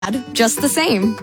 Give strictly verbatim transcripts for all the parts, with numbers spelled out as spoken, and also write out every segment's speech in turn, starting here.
just the same.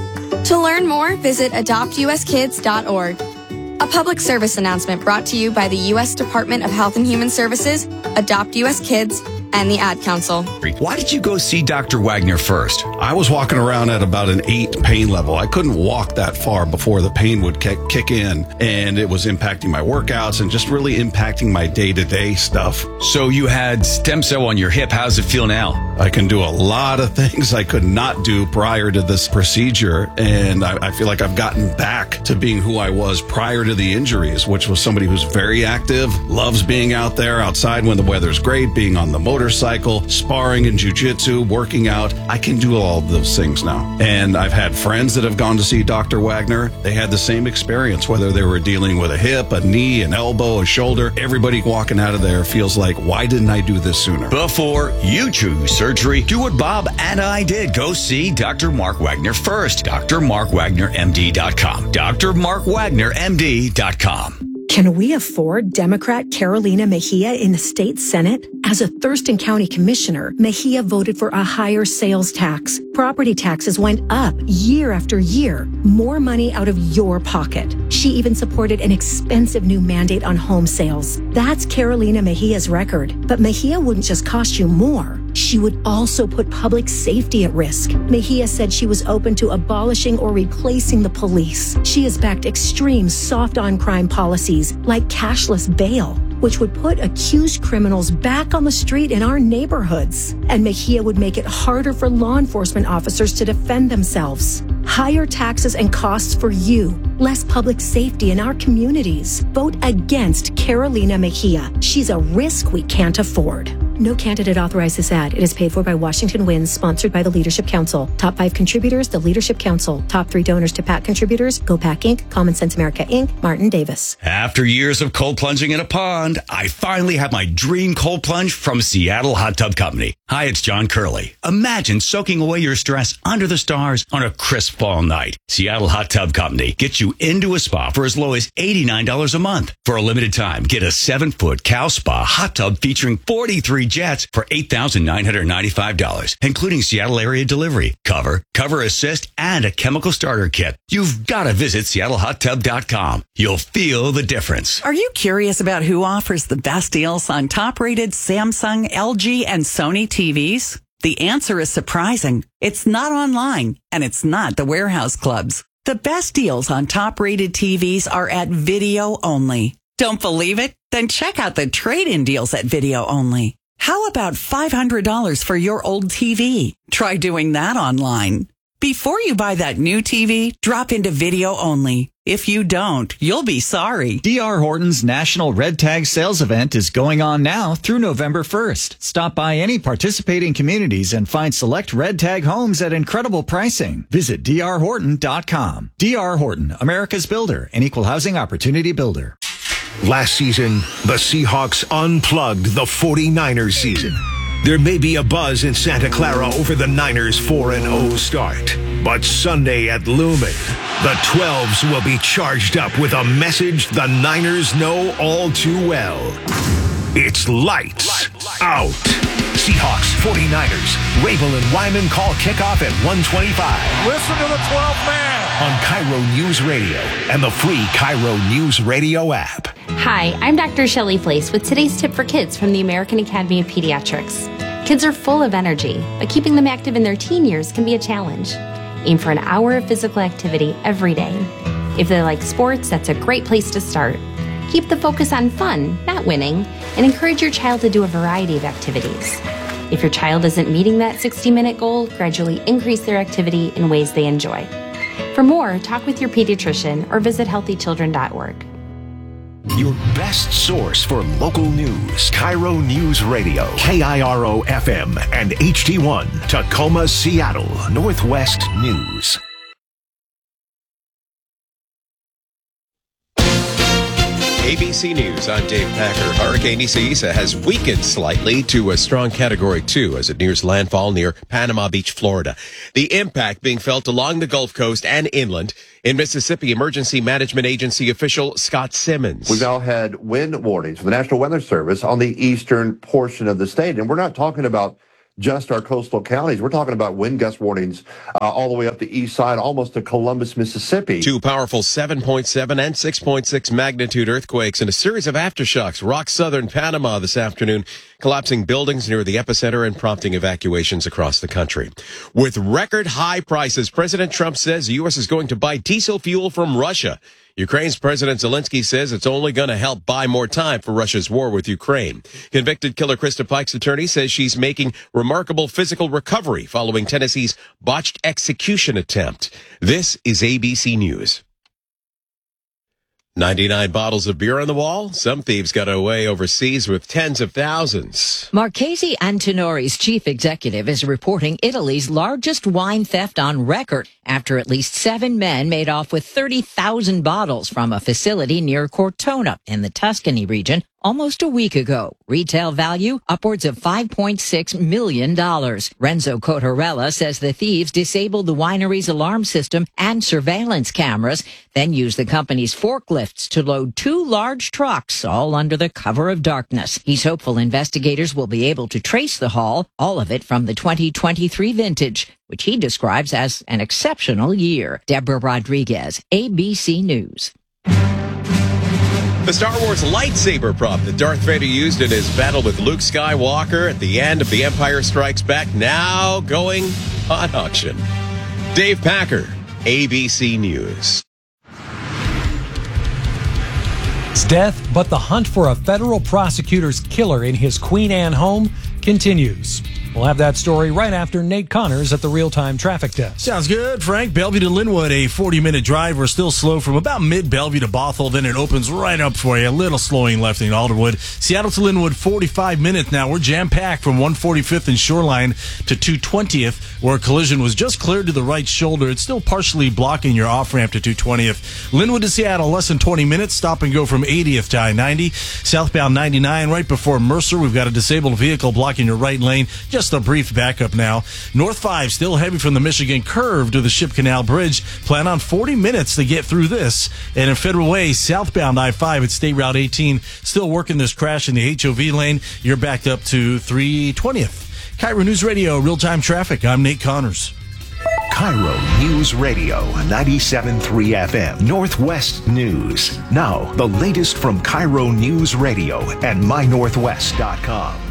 To learn more, visit adopt u s kids dot org. A public service announcement brought to you by the U S Department of Health and Human Services, Adopt U S Kids, and the Ad Council. Why did you go see Doctor Wagner first? I was walking around at about an eight pain level. I couldn't walk that far before the pain would kick, kick in, and it was impacting my workouts and just really impacting my day-to-day stuff. So you had stem cell on your hip. How does it feel now? I can do a lot of things I could not do prior to this procedure, and I, I feel like I've gotten back to being who I was prior to the injuries, which was somebody who's very active, loves being out there outside when the weather's great, being on the motor motorcycle, sparring and jiu-jitsu, working out. I can do all of those things now. And I've had friends that have gone to see Doctor Wagner. They had the same experience, whether they were dealing with a hip, a knee, an elbow, a shoulder. Everybody walking out of there feels like, why didn't I do this sooner? Before you choose surgery, do what Bob and I did. Go see Doctor Mark Wagner first. D R Mark Wagner M D dot com. D R Mark Wagner M D dot com. Can we afford Democrat Carolina Mejia in the state Senate? As a Thurston County commissioner, Mejia voted for a higher sales tax. Property taxes went up year after year. More money out of your pocket. She even supported an expensive new mandate on home sales. That's Carolina Mejia's record. But Mejia wouldn't just cost you more. She would also put public safety at risk. Mejia said she was open to abolishing or replacing the police. She has backed extreme soft-on-crime policies like cashless bail, which would put accused criminals back on the street in our neighborhoods. And Mejia would make it harder for law enforcement officers to defend themselves. Higher taxes and costs for you. Less public safety in our communities. Vote against Carolina Mejia. She's a risk we can't afford. No candidate authorized this ad. It is paid for by Washington Wins, sponsored by the Leadership Council. Top five contributors, the Leadership Council. Top three donors to PAC contributors, Go PAC Incorporated, Common Sense America Incorporated, Martin Davis. After years of cold plunging in a pond, I finally have my dream cold plunge from Seattle Hot Tub Company. Hi, it's John Curley. Imagine soaking away your stress under the stars on a crisp fall night. Seattle Hot Tub Company gets you into a spa for as low as eighty-nine dollars a month. For a limited time, get a seven-foot Cal Spa hot tub featuring forty-three jets for eight thousand nine hundred ninety-five dollars, including Seattle area delivery, cover, cover assist, and a chemical starter kit. You've got to visit seattle hot tub dot com. You'll feel the difference. Are you curious about who offers the best deals on top-rated Samsung, L G, and Sony T Vs? The answer is surprising. It's not online, and it's not the warehouse clubs. The best deals on top-rated T Vs are at Video Only. Don't believe it? Then check out the trade-in deals at Video Only. How about five hundred dollars for your old T V? Try doing that online. Before you buy that new T V, drop into Video Only. If you don't, you'll be sorry. D R Horton's National Red Tag Sales Event is going on now through November first. Stop by any participating communities and find select Red Tag homes at incredible pricing. Visit D R Horton dot com. D R Horton, America's builder, an equal housing opportunity builder. Last season, the Seahawks unplugged the forty-niners season. There may be a buzz in Santa Clara over the Niners' four and oh start. But Sunday at Lumen, the twelves will be charged up with a message the Niners know all too well. It's lights out. Seahawks, forty-niners. Rabel and Wyman call kickoff at one twenty-five. Listen to the twelfth man. On Cairo News Radio and the free Cairo News Radio app. Hi, I'm Doctor Shelley Flace with today's tip for kids from the American Academy of Pediatrics. Kids are full of energy, but keeping them active in their teen years can be a challenge. Aim for an hour of physical activity every day. If they like sports, that's a great place to start. Keep the focus on fun, not winning, and encourage your child to do a variety of activities. If your child isn't meeting that sixty-minute goal, gradually increase their activity in ways they enjoy. For more, talk with your pediatrician or visit healthy children dot org. Your best source for local news. Cairo News Radio. K I R O F M and H D one. Tacoma, Seattle. Northwest News. A B C News, I'm Dave Packer. Hurricane Isaias has weakened slightly to a strong Category two as it nears landfall near Panama Beach, Florida. The impact being felt along the Gulf Coast and inland. In Mississippi, Emergency Management Agency official Scott Simmons. We've now had wind warnings from the National Weather Service on the eastern portion of the state, and we're not talking about just our coastal counties. We're talking about wind gust warnings uh, all the way up the east side, almost to Columbus, Mississippi. Two powerful seven point seven and six point six magnitude earthquakes and a series of aftershocks rocked southern Panama this afternoon, collapsing buildings near the epicenter and prompting evacuations across the country. With record high prices, President Trump says the U S is going to buy diesel fuel from Russia. Ukraine's President Zelensky says it's only going to help buy more time for Russia's war with Ukraine. Convicted killer Krista Pike's attorney says she's making remarkable physical recovery following Tennessee's botched execution attempt. This is A B C News. ninety-nine bottles of beer on the wall. Some thieves got away overseas with tens of thousands. Marchese Antinori's chief executive is reporting Italy's largest wine theft on record after at least seven men made off with thirty thousand bottles from a facility near Cortona in the Tuscany region almost a week ago. Retail value upwards of five point six million dollars. Renzo Cotarella says the thieves disabled the winery's alarm system and surveillance cameras, then used the company's forklifts to load two large trucks, all under the cover of darkness. He's hopeful investigators will be able to trace the haul, all of it from the twenty twenty-three vintage, which he describes as an exceptional year. Deborah Rodriguez, A B C News. The Star Wars lightsaber prop that Darth Vader used in his battle with Luke Skywalker at the end of The Empire Strikes Back now going on auction. Dave Packer, A B C News. It's death, but the hunt for a federal prosecutor's killer in his Queen Anne home continues. We'll have that story right after Nate Connors at the real-time traffic desk. Sounds good, Frank. Bellevue to Linwood, a forty-minute drive. We're still slow from about mid-Bellevue to Bothell. Then it opens right up for you. A little slowing left in Alderwood. Seattle to Linwood, forty-five minutes now. We're jam-packed from one forty-fifth and Shoreline to two twentieth, where a collision was just cleared to the right shoulder. It's still partially blocking your off-ramp to two twentieth. Linwood to Seattle, less than twenty minutes. Stop and go from eightieth to I ninety. Southbound ninety-nine, right before Mercer. We've got a disabled vehicle blocking your right lane. Just a brief backup now. North five still heavy from the Michigan curve to the Ship Canal Bridge. Plan on forty minutes to get through this. And in Federal Way, southbound I five at State Route eighteen, still working this crash in the H O V lane. You're backed up to three twentieth. Cairo News Radio, real-time traffic. I'm Nate Connors. Cairo News Radio, ninety-seven point three F M, Northwest News. Now, the latest from Cairo News Radio and my northwest dot com.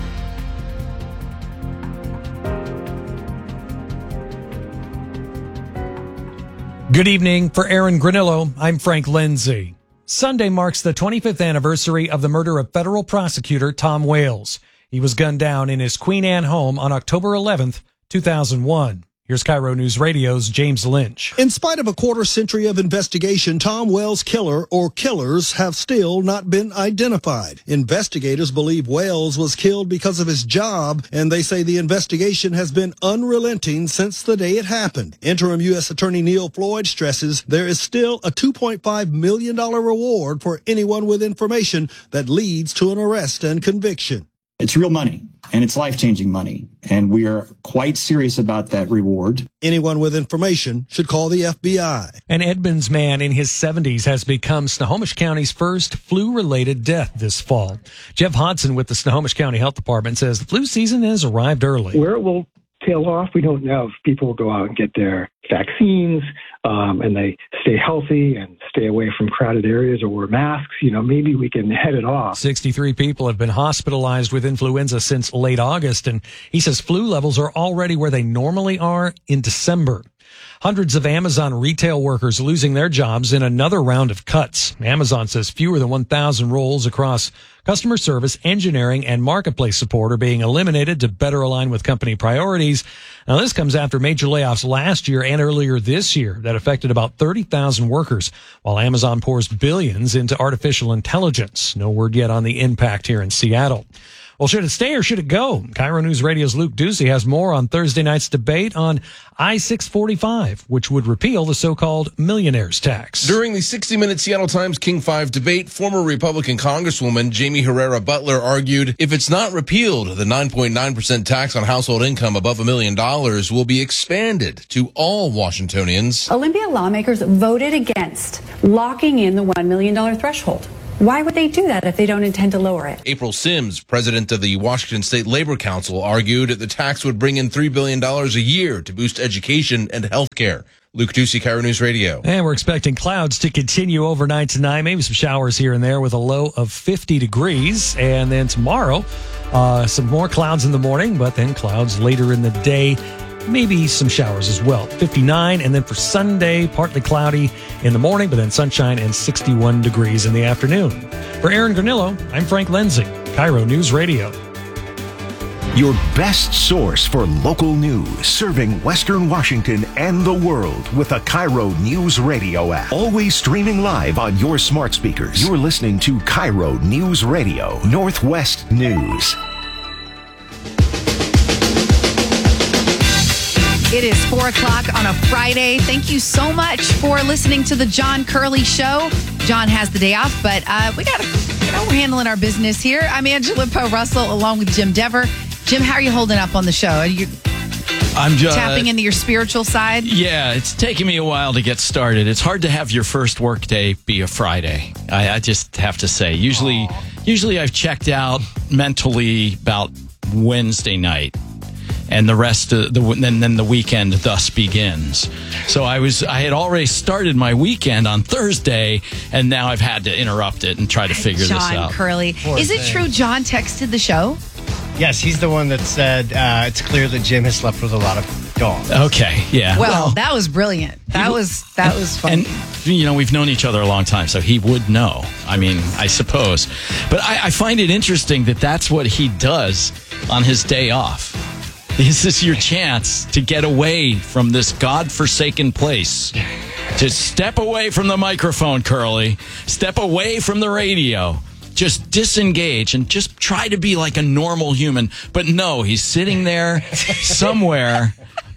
Good evening. For Aaron Granillo, I'm Frank Lindsay. Sunday marks the twenty-fifth anniversary of the murder of federal prosecutor Tom Wales. He was gunned down in his Queen Anne home on October eleventh, two thousand one. Here's Cairo News Radio's James Lynch. In spite of a quarter century of investigation, Tom Wales' killer or killers have still not been identified. Investigators believe Wales was killed because of his job, and they say the investigation has been unrelenting since the day it happened. Interim U S Attorney Neil Floyd stresses there is still a two point five million dollars reward for anyone with information that leads to an arrest and conviction. It's real money, and it's life-changing money, and we are quite serious about that reward. Anyone with information should call the F B I. An Edmonds man in his seventies has become Snohomish County's first flu-related death this fall. Jeff Hodson with the Snohomish County Health Department says the flu season has arrived early. Where it will tail off, we don't know. If people go out and get their vaccines um, and they stay healthy and stay away from crowded areas or wear masks, you know, maybe we can head it off. sixty-three people have been hospitalized with influenza since late August, and he says flu levels are already where they normally are in December. Hundreds of Amazon retail workers losing their jobs in another round of cuts. Amazon says fewer than one thousand roles across customer service, engineering, and marketplace support are being eliminated to better align with company priorities. Now, this comes after major layoffs last year and earlier this year that affected about thirty thousand workers, while Amazon pours billions into artificial intelligence. No word yet on the impact here in Seattle. Well, should it stay or should it go? Cairo News Radio's Luke Ducey has more on Thursday night's debate on I six forty-five, which would repeal the so-called millionaire's tax. During the sixty-minute Seattle Times King five debate, former Republican Congresswoman Jamie Herrera Butler argued if it's not repealed, the nine point nine percent tax on household income above a million dollars will be expanded to all Washingtonians. Olympia lawmakers voted against locking in the one million dollars threshold. Why would they do that if they don't intend to lower it? April Sims, president of the Washington State Labor Council, argued the tax would bring in three billion dollars a year to boost education and health care. Luke Ducey, Cairo News Radio. And we're expecting clouds to continue overnight tonight. Maybe some showers here and there with a low of fifty degrees. And then tomorrow, uh, some more clouds in the morning, but then clouds later in the day. Maybe some showers as well. fifty-nine. And then for Sunday, partly cloudy in the morning, but then sunshine and sixty-one degrees in the afternoon. For Aaron Granillo, I'm Frank Lenzi, Cairo News Radio. Your best source for local news, serving Western Washington and the world with a Cairo News Radio app. Always streaming live on your smart speakers. You're listening to Cairo News Radio, Northwest News. It is four o'clock on a Friday. Thank you so much for listening to the John Curley Show. John has the day off, but uh, we got to, you know, we're handling our business here. I'm Angela Poe Russell along with Jim Dever. Jim, how are you holding up on the show? Are you I'm just tapping into your spiritual side? Yeah, it's taken me a while to get started. It's hard to have your first work day be a Friday. I, I just have to say. Usually, Aww. usually I've checked out mentally about Wednesday night. And the rest of the then then the weekend thus begins. So I was I had already started my weekend on Thursday, and now I've had to interrupt it and try to figure John this out. John Curley, Poor is thing. It true John texted the show? Yes, he's the one that said uh, it's clear that Jim has slept with a lot of dogs. Okay, yeah. Well, well that was brilliant. That was that was fun. And you know, we've known each other a long time, so he would know. I mean, I suppose. But I, I find it interesting that that's what he does on his day off. This is your chance to get away from this godforsaken place. To step away from the microphone, Curly. Step away from the radio. Just disengage and just try to be like a normal human. But no, he's sitting there somewhere,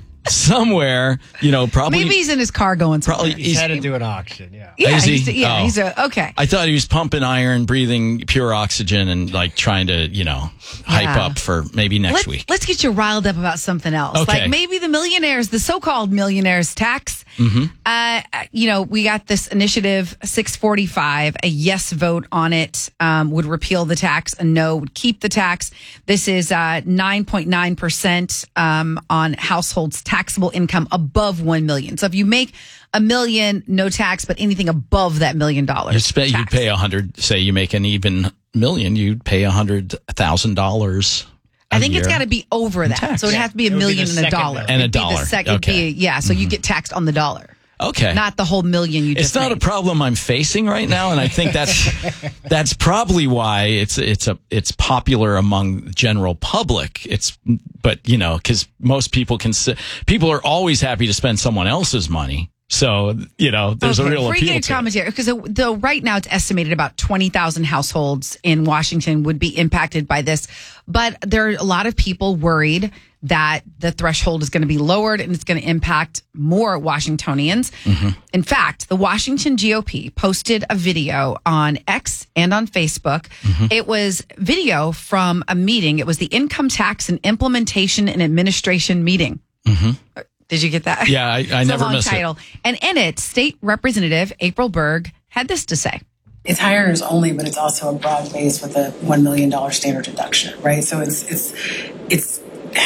somewhere, you know, probably. Maybe he's in his car going somewhere. Probably he's headed to an auction, yeah. Yeah, is he? he's, yeah, oh. he's a, okay. I thought he was pumping iron, breathing pure oxygen, and like trying to, you know, hype Yeah. up for maybe next Let, week. Let's get you riled up about something else. Okay. Like maybe the millionaires, the so-called millionaires tax. Mm-hmm. Uh, you know, we got this initiative six forty-five, a yes vote on it um, would repeal the tax, a no would keep the tax. This is uh, nine point nine percent um, on households' taxable income above one million. So if you make a million, no tax, but anything above that million dollars. You'd, spe- you'd pay a hundred, say you make an even million, you'd pay a hundred thousand dollars. I think it's got to be over that. tax. So it'd have to be a It would be million the and a second dollar. million. And a It'd be dollar. The second, Okay. be, yeah, so you get taxed on the dollar. Okay. Not the whole million you just It's not made. a problem I'm facing right now, and I think that's that's probably why it's it's a it's popular among the general public. It's but you know because most people can people are always happy to spend someone else's money. So you know there's okay, a real before you appeal get to it. commentary, because though right now it's estimated about twenty thousand households in Washington would be impacted by this, but there are a lot of people worried that the threshold is going to be lowered and it's going to impact more Washingtonians. Mm-hmm. In fact, the Washington G O P posted a video on X and on Facebook. Mm-hmm. It was video from a meeting. It was the Income Tax and Implementation and Administration meeting. Mm-hmm. Did you get that? Yeah, I, I It's a never long missed title. it. And in it, State Representative April Berg had this to say. It's high earners only, but it's also a broad base with a one million dollars standard deduction, right? So it's, it's, it's,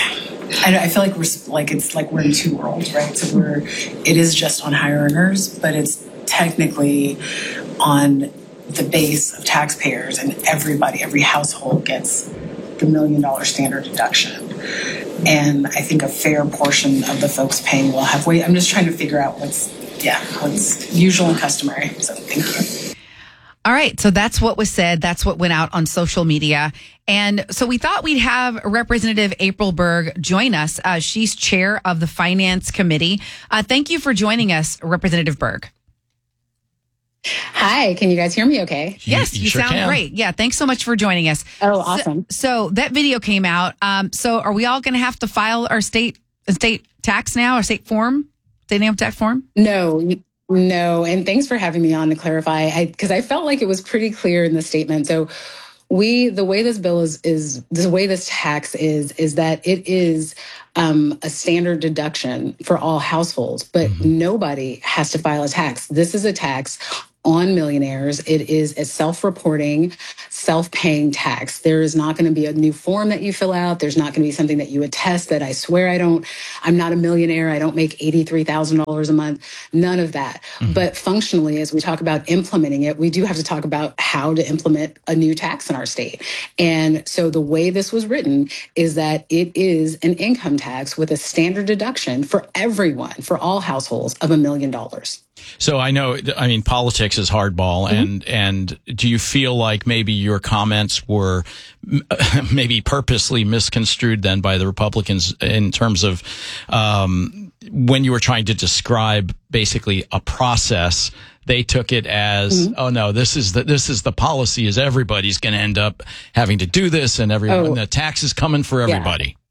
I, I feel like we're like, it's like we're in two worlds, right? So we're, it is just on high earners, but it's technically on the base of taxpayers, and everybody, every household gets the million dollar standard deduction. And I think a fair portion of the folks paying will have weight. I'm just trying to figure out what's, yeah, what's usual and customary. So thank you. All right. So that's what was said. That's what went out on social media. And so we thought we'd have Representative April Berg join us. Uh, she's chair of the Finance Committee. Uh, thank you for joining us, Representative Berg. Hi, can you guys hear me okay? Yes, you, you sure sound can. Great. Yeah, thanks so much for joining us. Oh, awesome. So, so that video came out. Um, so are we all going to have to file our state state tax now, or state form, state income tax form? No, no. And thanks for having me on to clarify, because I, I felt like it was pretty clear in the statement. So we, the way this bill is, is the way this tax is, is that it is um, a standard deduction for all households, but mm-hmm. nobody has to file a tax. This is a tax on millionaires. It is a self-reporting, self-paying tax. There is not going to be a new form that you fill out. There's not going to be something that you attest that I swear I don't, I'm not a millionaire. I don't make eighty-three thousand dollars a month. None of that. Mm-hmm. But functionally, as we talk about implementing it, we do have to talk about how to implement a new tax in our state. And so the way this was written is that it is an income tax with a standard deduction for everyone, for all households of a million dollars. So I know, I mean, politics is hardball, mm-hmm. and and do you feel like maybe your comments were maybe purposely misconstrued then by the Republicans in terms of um, when you were trying to describe basically a process? They took it as, mm-hmm. oh no, this is the this is the policy, is everybody's going to end up having to do this, and everyone oh. the tax is coming for everybody. Yeah.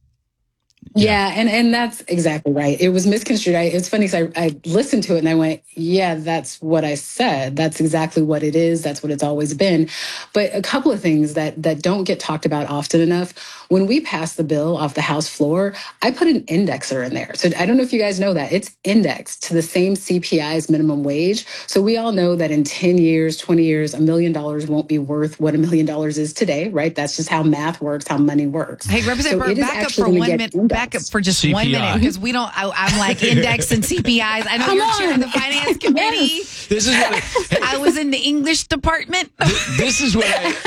Yeah, and, and that's exactly right. It was misconstrued. I, it's funny because I, I listened to it and I went, yeah, that's what I said. That's exactly what it is. That's what it's always been. But a couple of things that, that don't get talked about often enough. When we passed the bill off the House floor, I put an indexer in there. So I don't know if you guys know that. It's indexed to the same C P I as minimum wage. So we all know that in ten years, twenty years, a million dollars won't be worth what a million dollars is today, right? That's just how math works, how money works. Hey, Representative so Burr, back up for one minute. Back up for just C P I. One minute, because we don't. I, I'm like index and C P Is. I know Come you're chair of the finance committee. This is what I, I was in the English department. This is what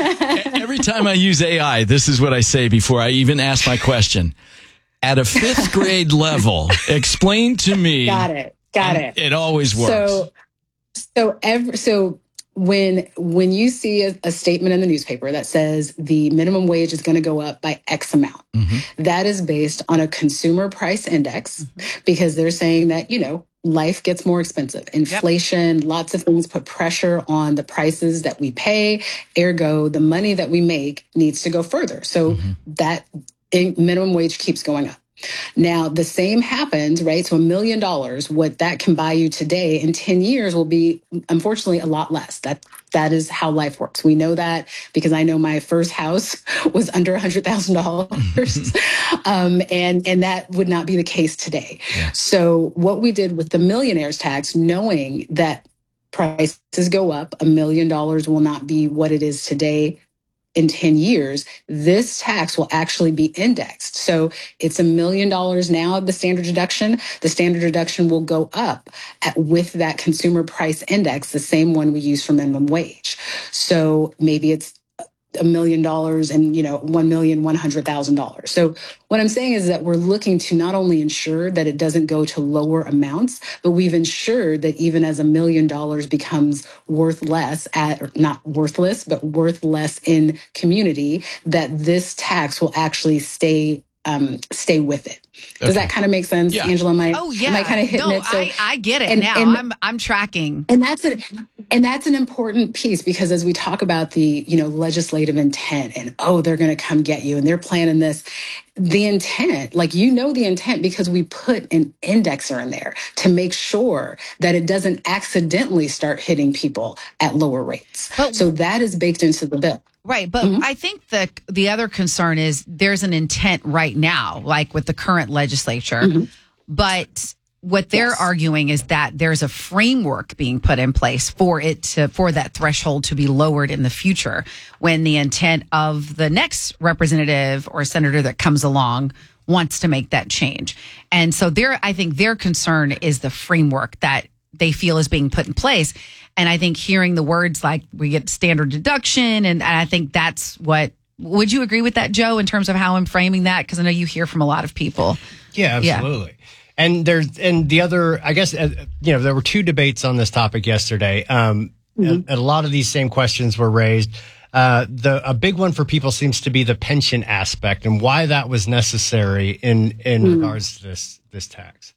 I, every time I use A I, this is what I say before I even ask my question. At a fifth grade level, explain to me. Got it. Got it. It always works. So, so every so. When when you see a, a statement in the newspaper that says the minimum wage is going to go up by X amount, mm-hmm. that is based on a consumer price index, mm-hmm. because they're saying that, you know, life gets more expensive. Inflation, yep. lots of things put pressure on the prices that we pay. Ergo, the money that we make needs to go further. So mm-hmm. that minimum wage keeps going up. Now, the same happens, right? So a million dollars, what that can buy you today in ten years will be, unfortunately, a lot less. That That is how life works. We know that because I know my first house was under one hundred thousand dollars. um, and, and that would not be the case today. Yeah. So what we did with the millionaire's tax, knowing that prices go up, a million dollars will not be what it is today. In ten years, this tax will actually be indexed. So it's a million dollars now, the standard deduction. The standard deduction will go up at, with that consumer price index, the same one we use for minimum wage. So maybe it's a million dollars and, you know, one million one hundred thousand dollars. So what I'm saying is that we're looking to not only ensure that it doesn't go to lower amounts, but we've ensured that even as a million dollars becomes worth less at, or not worthless, but worth less in community, that this tax will actually stay um, stay with it. Does okay. that kind of make sense, yeah. Angela? Am I, oh yeah, am I kind of hitting no, it? So, I, I get it and, now. And, I'm I'm tracking, and that's it. And that's an important piece because as we talk about the, you know, legislative intent and, oh, they're going to come get you and they're planning this, the intent, like, you know, the intent because we put an indexer in there to make sure that it doesn't accidentally start hitting people at lower rates. But, so that is baked into the bill. Right. But mm-hmm. I think the the other concern is there's an intent right now, like with the current legislature. Mm-hmm. But what they're yes. arguing is that there's a framework being put in place for it to, for that threshold to be lowered in the future when the intent of the next representative or senator that comes along wants to make that change. And so their, I think their concern is the framework that they feel is being put in place. And I think hearing the words like we get standard deduction, and, and I think that's what, would you agree with that, Joe, in terms of how I'm framing that? Because I know you hear from a lot of people. Yeah, absolutely. Yeah. And there's, and the other, I guess, uh, you know, there were two debates on this topic yesterday. Um, mm-hmm. and, and a lot of these same questions were raised. Uh, the, a big one for people seems to be the pension aspect and why that was necessary in, in mm-hmm. regards to this, this tax.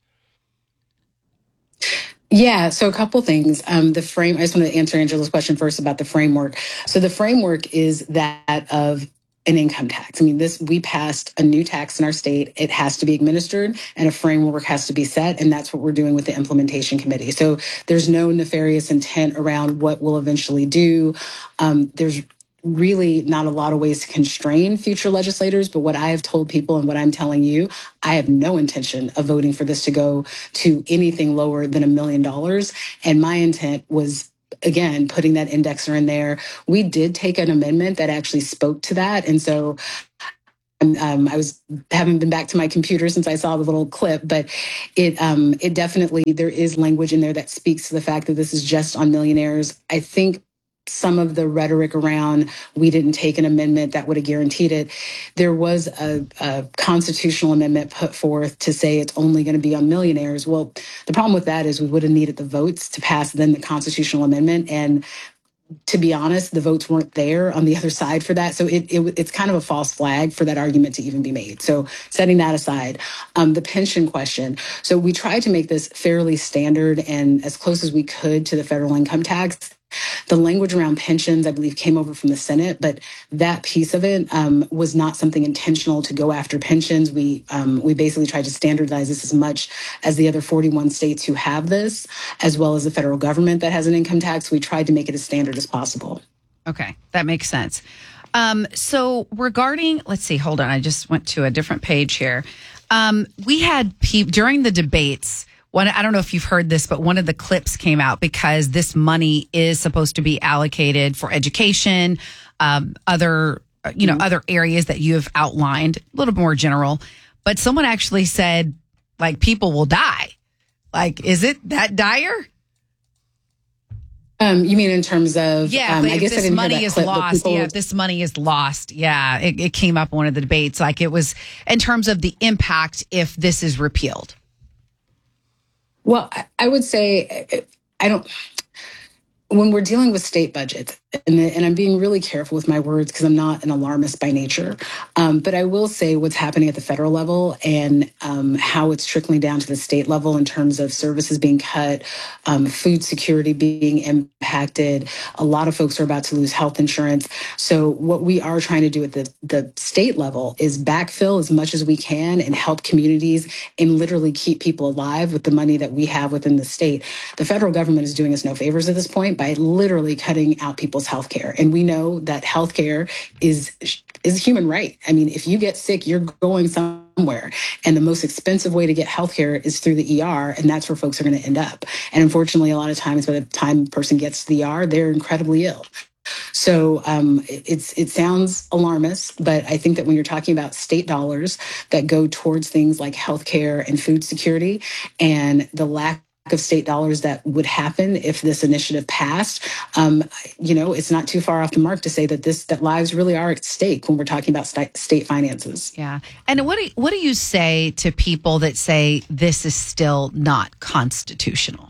Yeah, so a couple things. Um, the frame, I just want to answer Angela's question first about the framework. So the framework is that of an income tax. I mean, this, we passed a new tax in our state. It has to be administered and a framework has to be set. And that's what we're doing with the implementation committee. So there's no nefarious intent around what we'll eventually do. Um, there's really not a lot of ways to constrain future legislators. But what I have told people and what I'm telling you, I have no intention of voting for this to go to anything lower than a million dollars. And my intent was again, putting that indexer in there. We did take an amendment that actually spoke to that. And so um, I was haven't been back to my computer since I saw the little clip, but it um, it definitely, there is language in there that speaks to the fact that this is just on millionaires. I think some of the rhetoric around we didn't take an amendment that would have guaranteed it. There was a, a constitutional amendment put forth to say it's only going to be on millionaires. Well, the problem with that is we would have needed the votes to pass then the constitutional amendment. And to be honest, the votes weren't there on the other side for that. So it, it it's kind of a false flag for that argument to even be made. So setting that aside, um, the pension question. So we tried to make this fairly standard and as close as we could to the federal income tax. The language around pensions, I believe, came over from the Senate, but that piece of it um, was not something intentional to go after pensions. We um, we basically tried to standardize this as much as the other forty-one states who have this, as well as the federal government that has an income tax. We tried to make it as standard as possible. Okay, that makes sense. Um, so regarding, let's see, hold on, I just went to a different page here. Um, we had people during the debates. One, I don't know if you've heard this, but one of the clips came out because this money is supposed to be allocated for education, um, other, you know, mm-hmm. other areas that you have outlined, a little more general. But someone actually said, like, people will die. Like, is it that dire? Um, you mean in terms of, yeah, um, I guess guess I this didn't money hear that is clip, but lost. people- Yeah, if this money is lost. Yeah, it, it came up in one of the debates. Like, it was in terms of the impact if this is repealed. Well, I would say I don't. When we're dealing with state budgets, and, and I'm being really careful with my words because I'm not an alarmist by nature, um, but I will say what's happening at the federal level and um, how it's trickling down to the state level in terms of services being cut, um, food security being impacted. A lot of folks are about to lose health insurance. So what we are trying to do at the, the state level is backfill as much as we can and help communities and literally keep people alive with the money that we have within the state. The federal government is doing us no favors at this point by literally cutting out people's health care. And we know that health care is is a human right. I mean, if you get sick, you're going somewhere. And the most expensive way to get health care is through the E R. And that's where folks are going to end up. And unfortunately, a lot of times by the time a person gets to the E R, they're incredibly ill. So um, it's it sounds alarmist, but I think that when you're talking about state dollars that go towards things like healthcare and food security and the lack of state dollars that would happen if this initiative passed, um, you know, it's not too far off the mark to say that this that lives really are at stake when we're talking about st- state finances. Yeah. And what do, what do you say to people that say this is still not constitutional?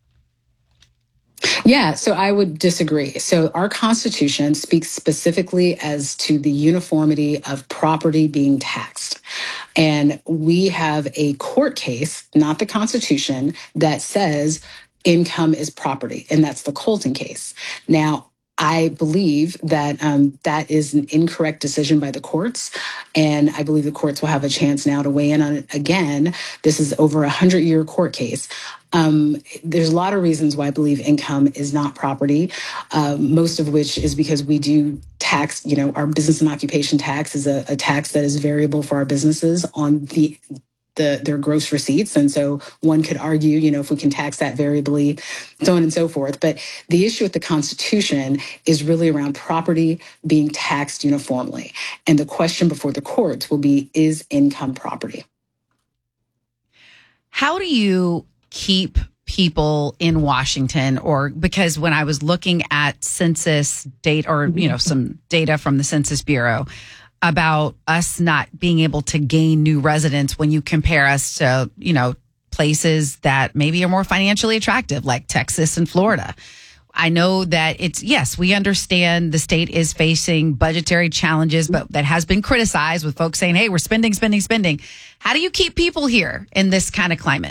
Yeah, so I would disagree. So our Constitution speaks specifically as to the uniformity of property being taxed. And we have a court case, not the Constitution, that says income is property, and that's the Colton case. Now, I believe that um, that is an incorrect decision by the courts, and I believe the courts will have a chance now to weigh in on it again. This is over a hundred-year court case. Um, there's a lot of reasons why I believe income is not property, uh, most of which is because we do tax, you know, our business and occupation tax is a, a tax that is variable for our businesses on the The, their gross receipts. And so one could argue, you know, if we can tax that variably, so on and so forth. But the issue with the Constitution is really around property being taxed uniformly. And the question before the courts will be, is income property? How do you keep people in Washington, or because when I was looking at census data or, you know, some data from the Census Bureau about us not being able to gain new residents when you compare us to, you know, places that maybe are more financially attractive, like Texas and Florida. I know that it's, yes, we understand the state is facing budgetary challenges, but that has been criticized with folks saying, hey, we're spending, spending, spending. How do you keep people here in this kind of climate?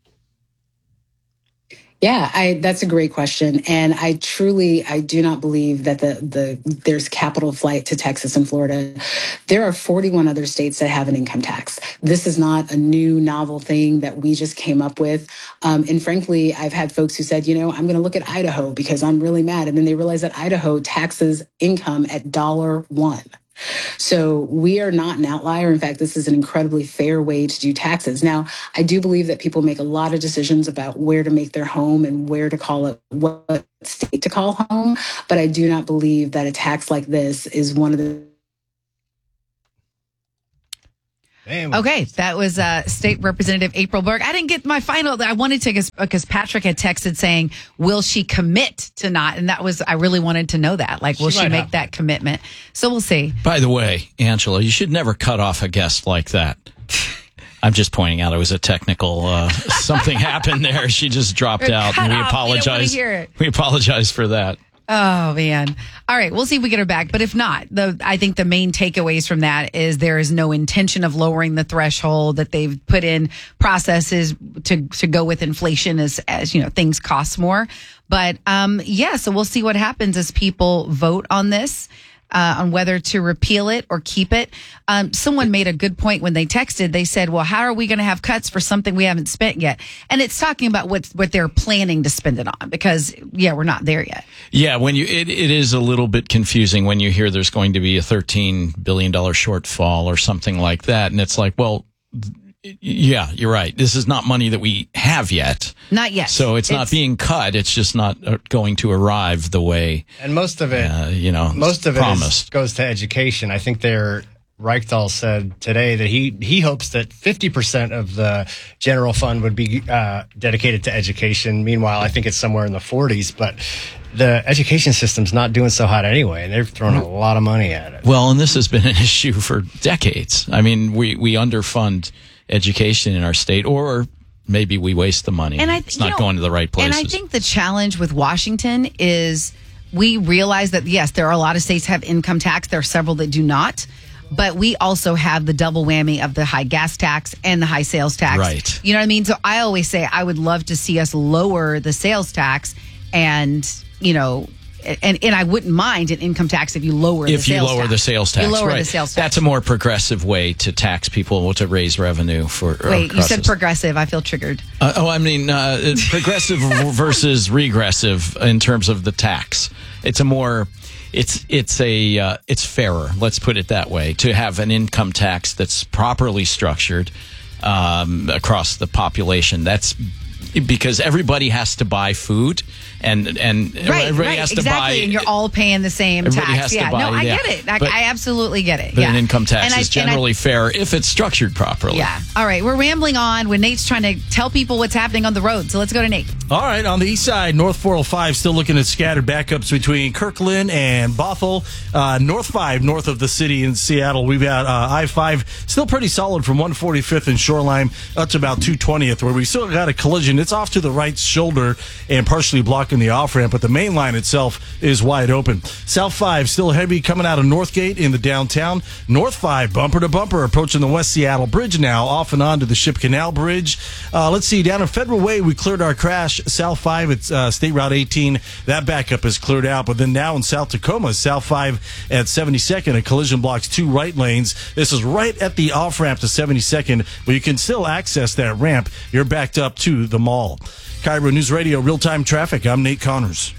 Yeah, I, that's a great question. And I truly, I do not believe that the, the there's capital flight to Texas and Florida. There are forty-one other states that have an income tax. This is not a new novel thing that we just came up with. Um, and frankly, I've had folks who said, you know, I'm going to look at Idaho because I'm really mad. And then they realize that Idaho taxes income at dollar one. So we are not an outlier. In fact, this is an incredibly fair way to do taxes. Now, I do believe that people make a lot of decisions about where to make their home and where to call it, what state to call home. But I do not believe that a tax like this is one of the Okay, that was uh, State Representative April Berg. I didn't get my final. I wanted to, because Patrick had texted saying, will she commit to not? And that was, I really wanted to know that. Like, will She she, might make have. that commitment? So we'll see. By the way, Angela, you should never cut off a guest like that. I'm just pointing out it was a technical, uh, something happened there. She just dropped Or out, cut and we off. We don't wanna apologize. hear it. We apologize for that. Oh man. All right, we'll see if we get her back. But if not, the I think the main takeaways from that is there is no intention of lowering the threshold, that they've put in processes to to go with inflation as as you know, things cost more. But um yeah, so we'll see what happens as people vote on this. Uh, on whether to repeal it or keep it. Um, someone made a good point when they texted. They said, well, how are we going to have cuts for something we haven't spent yet? And it's talking about what, what they're planning to spend it on, because, yeah, we're not there yet. Yeah, when you it, it is a little bit confusing when you hear there's going to be a thirteen billion dollars shortfall or something like that. And it's like, well, yeah, you're right. This is not money that we have yet. Not yet. So it's, not It's- being cut. It's just not uh, going to arrive the way, And most of it, uh, you know, most of it is- promised. goes to education. I think their Reichthal said today that he he hopes that fifty percent of the general fund would be uh, dedicated to education. Meanwhile, I think it's somewhere in the forties, but the education system's not doing so hot anyway, and they've thrown a lot of money at it. Well, and this has been an issue for decades. I mean, we, we underfund education in our state, or maybe we waste the money. And I, it's you not know, going to the right places. And I think the challenge with Washington is we realize that, yes, there are a lot of states have income tax. There are several that do not. But we also have the double whammy of the high gas tax and the high sales tax. Right. You know what I mean? So I always say I would love to see us lower the sales tax, and, you know, and, and I wouldn't mind an income tax if you lower the if you sales lower tax. the sales tax, You lower right. the sales tax. That's a more progressive way to tax people, to raise revenue for. Wait, you across said the- progressive. I feel triggered. Uh, oh, I mean, uh, progressive versus regressive in terms of the tax. It's a more, it's it's a uh, it's fairer. Let's put it that way. To have an income tax that's properly structured um, across the population. That's because everybody has to buy food, and and Right, everybody right, has to exactly. buy. and you're all paying the same Everybody tax. has to Yeah, buy, no, I yeah. get it. I, But- I absolutely get it. But yeah. an income tax And I- is and I- generally fair if it's structured properly. Yeah. All right. We're rambling on when Nate's trying to tell people what's happening on the road. So let's go to Nate. All right, on the east side, North four oh five still looking at scattered backups between Kirkland and Bothell. Uh, North five, north of the city in Seattle, we've got uh, I five still pretty solid from one forty-fifth and Shoreline up to about two twentieth, where we still got a collision. It's off to the right shoulder and partially blocking the off-ramp, but the main line itself is wide open. South five still heavy coming out of Northgate in the downtown. North five bumper to bumper approaching the West Seattle Bridge now, off and on to the Ship Canal Bridge. Uh, let's see, down in Federal Way, we cleared our crash. South five, it's uh, State Route eighteen. That backup is cleared out. But then now in South Tacoma, South five at seventy-second, a collision blocks two right lanes. This is right at the off-ramp to seventy-second, but you can still access that ramp. You're backed up to the mall. Cairo News Radio, real-time traffic. I'm Nate Connors.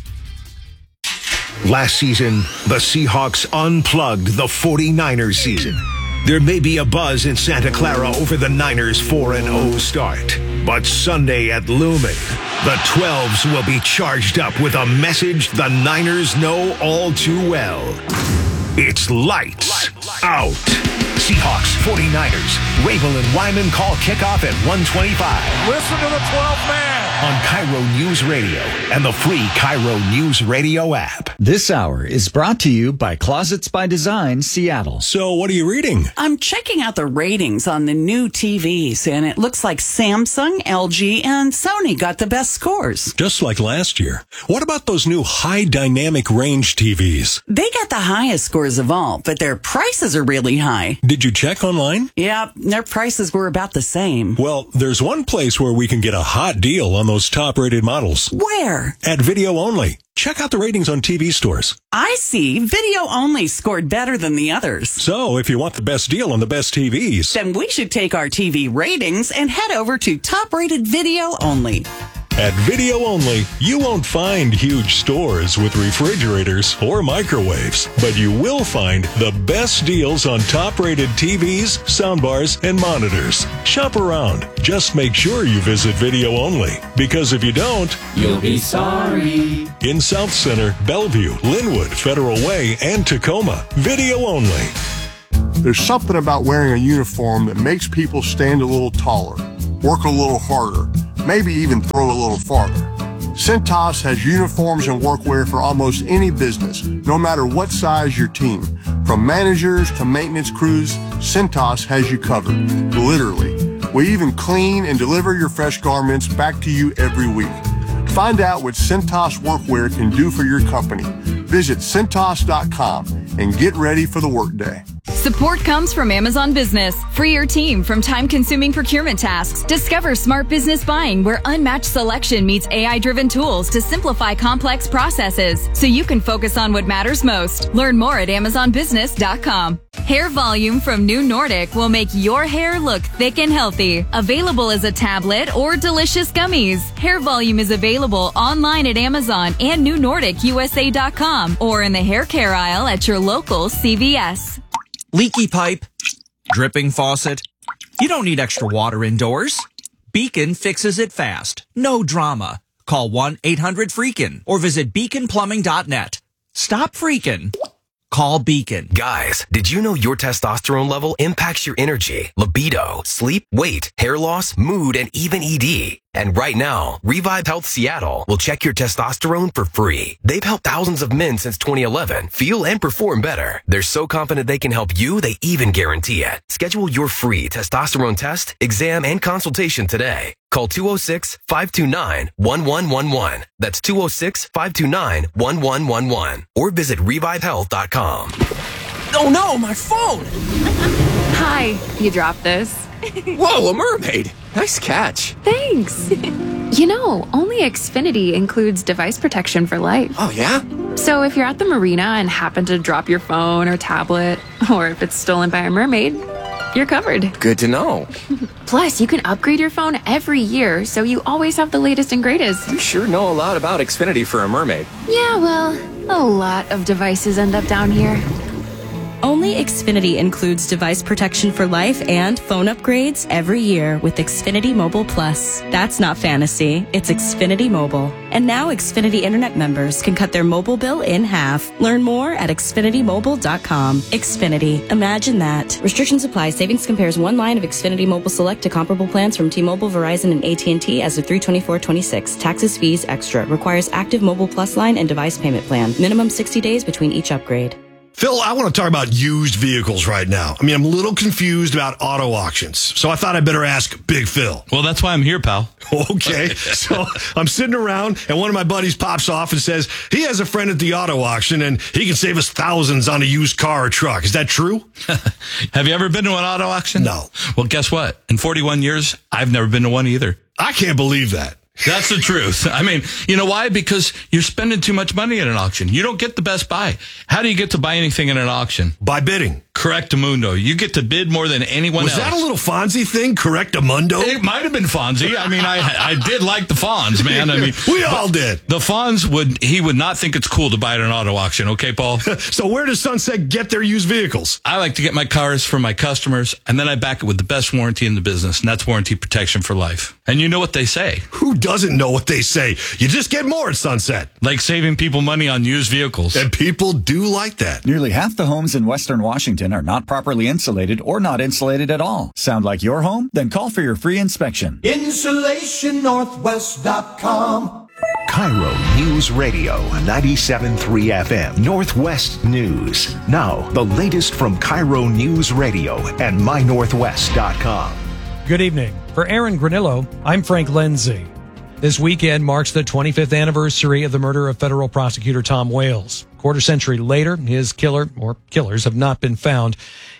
Last season, the Seahawks unplugged the forty-niners season. There may be a buzz in Santa Clara over the Niners' four and oh start. But Sunday at Lumen, the twelves will be charged up with a message the Niners know all too well. It's lights out. Seahawks, forty-niners. Rabel and Wyman call kickoff at one twenty-five. Listen to the twelfth man. On Cairo News Radio and the free Cairo News Radio app. This hour is brought to you by Closets by Design, Seattle. So what are you reading? I'm checking out the ratings on the new T Vs, and it looks like Samsung, L G, and Sony got the best scores. Just like last year. What about those new high dynamic range T Vs? They got the highest scores of all, but their prices are really high. Did you check online? Yeah, their prices were about the same. Well, there's one place where we can get a hot deal on those top-rated models. Where? At Video Only. Check out the ratings on T V stores. I see. Video Only scored better than the others. So, if you want the best deal on the best T Vs, then we should take our T V ratings and head over to Top Rated Video Only. At Video Only, you won't find huge stores with refrigerators or microwaves, but you will find the best deals on top-rated T Vs, soundbars, and monitors. Shop around. Just make sure you visit Video Only, because if you don't, you'll be sorry. In South Center, Bellevue, Linwood, Federal Way, and Tacoma, Video Only. There's something about wearing a uniform that makes people stand a little taller, work a little harder, maybe even throw a little farther. Cintas has uniforms and workwear for almost any business, no matter what size your team. From managers to maintenance crews, Cintas has you covered, literally. We even clean and deliver your fresh garments back to you every week. Find out what Cintas workwear can do for your company. Visit Cintas dot com and get ready for the workday. Support comes from Amazon Business. Free your team from time-consuming procurement tasks. Discover smart business buying where unmatched selection meets A I-driven tools to simplify complex processes so you can focus on what matters most. Learn more at Amazon Business dot com. Hair Volume from New Nordic will make your hair look thick and healthy. Available as a tablet or delicious gummies. Hair Volume is available online at Amazon and New Nordic U S A dot com or in the hair care aisle at your local C V S. Leaky pipe, dripping faucet. You don't need extra water indoors. Beacon fixes it fast. No drama. Call one eight hundred freakin' or visit beacon plumbing dot net. Stop freaking. Call Beacon. Guys, did you know your testosterone level impacts your energy, libido, sleep, weight, hair loss, mood, and even E D? And right now, Revive Health Seattle will check your testosterone for free. They've helped thousands of men since twenty eleven feel and perform better. They're so confident they can help you, they even guarantee it. Schedule your free testosterone test, exam, and consultation today. Call two oh six, five two nine, one one one one. That's two oh six, five two nine, one one one one. Or visit revive health dot com. Oh no, my phone! Hi, you dropped this. Whoa, a mermaid! Nice catch. Thanks. You know, only Xfinity includes device protection for life. Oh, yeah? So if you're at the marina and happen to drop your phone or tablet, or if it's stolen by a mermaid, you're covered. Good to know. Plus, you can upgrade your phone every year, so you always have the latest and greatest. You sure know a lot about Xfinity for a mermaid. Yeah, well, a lot of devices end up down here. Only Xfinity includes device protection for life and phone upgrades every year with Xfinity Mobile Plus. That's not fantasy, it's Xfinity Mobile. And now Xfinity Internet members can cut their mobile bill in half. Learn more at xfinity mobile dot com. Xfinity, imagine that. Restrictions apply. Savings compares one line of Xfinity Mobile Select to comparable plans from T-Mobile, Verizon, and A T and T as of three twenty-four twenty-six. Taxes, fees, extra. Requires active Mobile Plus line and device payment plan. Minimum sixty days between each upgrade. Phil, I want to talk about used vehicles right now. I mean, I'm a little confused about auto auctions, so I thought I'd better ask Big Phil. Well, that's why I'm here, pal. Okay, so I'm sitting around, and one of my buddies pops off and says he has a friend at the auto auction, and he can save us thousands on a used car or truck. Is that true? Have you ever been to an auto auction? No. Well, guess what? In forty-one years, I've never been to one either. I can't believe that. That's the truth. I mean, you know why? Because you're spending too much money at an auction. You don't get the best buy. How do you get to buy anything in an auction? By bidding. Correctamundo. You get to bid more than anyone Was else. Was that a little Fonzie thing? Correctamundo? It might have been Fonzie. I mean, I I did like the Fonz, man. I mean, we all did. The Fonz would he would not think it's cool to buy at an auto auction. Okay, Paul. So where does Sunset get their used vehicles? I like to get my cars from my customers, and then I back it with the best warranty in the business, and that's warranty protection for life. And you know what they say? Who doesn't know what they say? You just get more at Sunset. Like saving people money on used vehicles. And people do like that. Nearly half the homes in Western Washington are not properly insulated or not insulated at all. Sound like your home? Then call for your free inspection. insulation northwest dot com. Cairo News Radio, ninety-seven point three F M, Northwest News. Now, the latest from Cairo News Radio and my northwest dot com. Good evening. For Aaron Granillo, I'm Frank Lindsay. This weekend marks the twenty-fifth anniversary of the murder of federal prosecutor Tom Wales. Quarter century later, his killer or killers have not been found.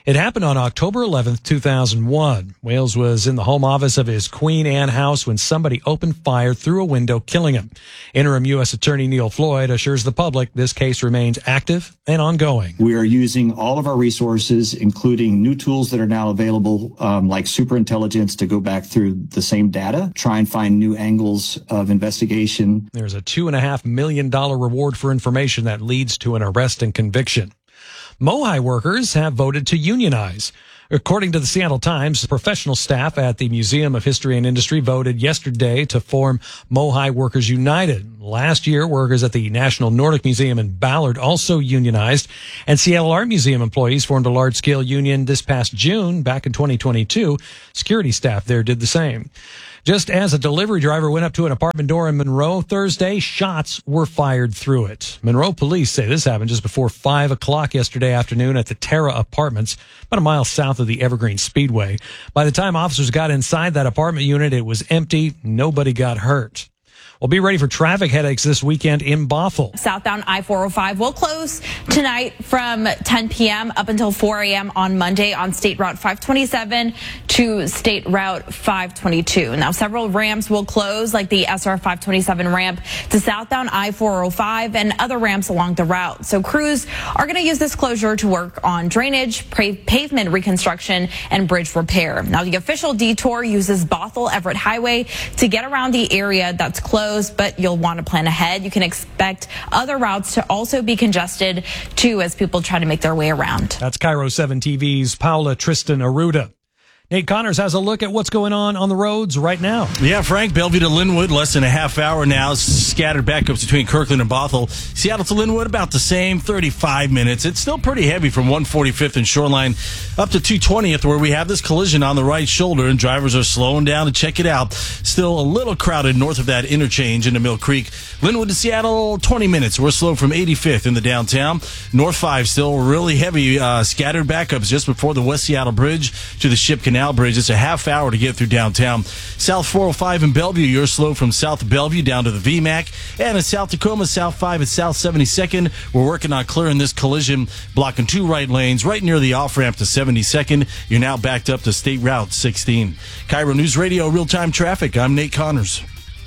It happened on October eleventh, two thousand one. Wales was in the home office of his Queen Anne house when somebody opened fire through a window, killing him. Interim U S Attorney Neil Floyd assures the public this case remains active and ongoing. We are using all of our resources, including new tools that are now available, um, like superintelligence, to go back through the same data, try and find new angles of investigation. There's a two and a half million dollar reward for information that leads to an arrest and conviction. Mohi workers have voted to unionize. According to the Seattle Times, professional staff at the Museum of History and Industry voted yesterday to form Mohi Workers United. Last year, workers at the National Nordic Museum in Ballard also unionized, and Seattle Art Museum employees formed a large-scale union this past June. Back in twenty twenty-two, security staff there did the same. Just as a delivery driver went up to an apartment door in Monroe Thursday, shots were fired through it. Monroe police say this happened just before five o'clock yesterday afternoon at the Terra Apartments, about a mile south of the Evergreen Speedway. By the time officers got inside that apartment unit, it was empty. Nobody got hurt. Well, be ready for traffic headaches this weekend in Bothell. Southbound I four oh five will close tonight from ten p.m. up until four a.m. on Monday on State Route five twenty-seven to State Route five twenty-two. Now, several ramps will close, like the S R five twenty-seven ramp to southbound I four oh five and other ramps along the route. So crews are going to use this closure to work on drainage, pavement reconstruction, and bridge repair. Now, the official detour uses Bothell Everett Highway to get around the area that's closed, but you'll want to plan ahead. You can expect other routes to also be congested, too, as people try to make their way around. That's Cairo seven T V's Paula Tristan Aruda. Nate Connors has a look at what's going on on the roads right now. Yeah, Frank, Bellevue to Linwood, less than a half hour now. Scattered backups between Kirkland and Bothell. Seattle to Linwood, about the same, thirty-five minutes. It's still pretty heavy from one forty-fifth and Shoreline up to two twentieth, where we have this collision on the right shoulder, and drivers are slowing down to check it out. Still a little crowded north of that interchange into Mill Creek. Linwood to Seattle, twenty minutes. We're slow from eighty-fifth in the downtown. North five still really heavy, uh, scattered backups just before the West Seattle Bridge to the Ship Canal Bridge. It's a half hour to get through downtown. South four oh five in Bellevue, you're slow from South Bellevue down to the V MAC. And in South Tacoma, South five at South seventy-second, we're working on clearing this collision, blocking two right lanes right near the off-ramp to seventy-second. You're now backed up to State Route sixteen. Cairo News Radio, real-time traffic. I'm Nate Connors.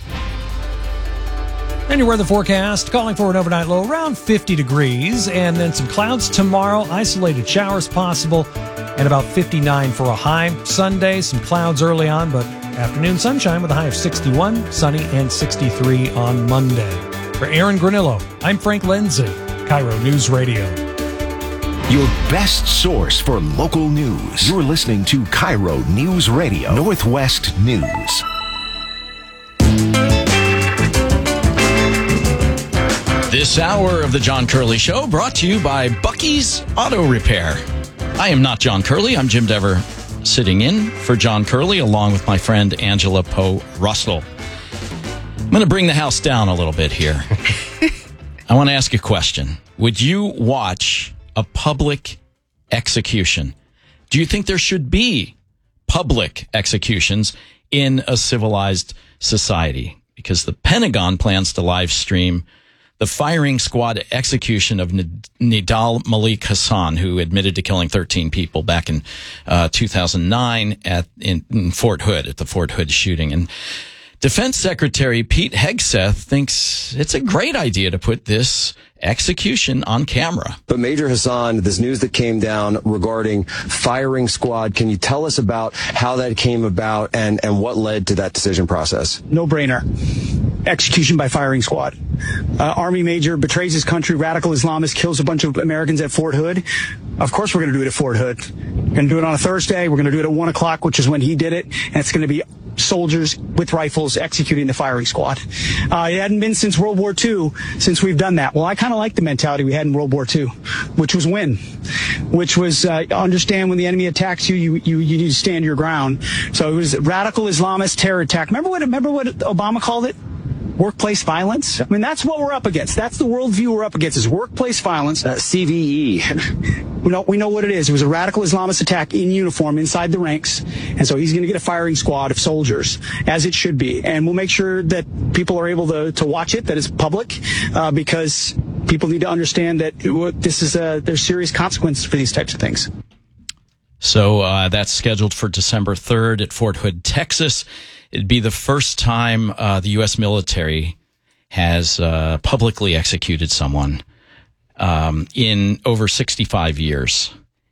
And your weather forecast, calling for an overnight low around fifty degrees, and then some clouds tomorrow, isolated showers possible, and about fifty-nine for a high. Sunday, some clouds early on, but afternoon sunshine with a high of sixty-one, sunny, and sixty-three on Monday. For Aaron Granillo, I'm Frank Lindsay, Cairo News Radio. Your best source for local news. You're listening to Cairo News Radio, Northwest News. This hour of the John Curley Show brought to you by Bucky's Auto Repair. I am not John Curley. I'm Jim Dever, sitting in for John Curley along with my friend Angela Poe Russell. I'm going to bring the house down a little bit here. I want to ask a question. Would you watch a public execution? Do you think there should be public executions in a civilized society? Because the Pentagon plans to live stream the firing squad execution of Nidal Malik Hassan, who admitted to killing thirteen people back in uh, two thousand nine at in, in Fort Hood, at the Fort Hood shooting. And Defense Secretary Pete Hegseth thinks it's a great idea to put this execution on camera. But Major Hassan, this news that came down regarding firing squad, can you tell us about how that came about and, and what led to that decision process? No brainer. Execution by firing squad. Uh, Army major betrays his country, radical Islamist, kills a bunch of Americans at Fort Hood. Of course we're going to do it at Fort Hood. We're going to do it on a Thursday. We're going to do it at one o'clock, which is when he did it. And it's going to be soldiers with rifles executing the firing squad. Uh, it hadn't been since World War Two since we've done that. Well, I kind of like the mentality we had in World War Two, which was win, which was uh, understand when the enemy attacks you, you, you, you need to stand your ground. So it was radical Islamist terror attack. Remember what, remember what Obama called it? Workplace violence. I mean, that's what we're up against. That's the worldview we're up against, is workplace violence. Uh, C V E. We know, we know what it is. It was a radical Islamist attack in uniform inside the ranks. And so he's going to get a firing squad of soldiers, as it should be. And we'll make sure that people are able to, to watch it, that it's public, uh, because people need to understand that this is a, there's serious consequences for these types of things. So uh, that's scheduled for December third at Fort Hood, Texas. It'd be the first time uh, the U S military has uh, publicly executed someone um, in over sixty-five years.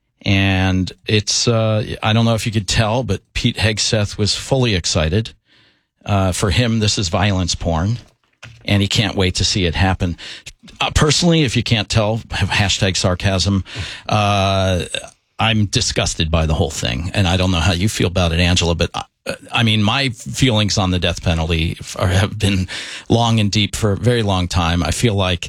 And it's, uh, I don't know if you could tell, but Pete Hegseth was fully excited. Uh, for him, this is violence porn, and he can't wait to see it happen. Uh, personally, if you can't tell, hashtag sarcasm, uh, I'm disgusted by the whole thing, and I don't know how you feel about it, Angela, but uh, I mean, my feelings on the death penalty are, have been long and deep for a very long time. I feel like